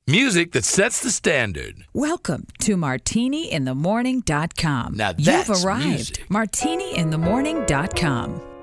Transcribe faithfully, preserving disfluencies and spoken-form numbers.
Music that sets the standard. Welcome to martini in the morning dot com. Now that's You've arrived. music. martini in the morning dot com.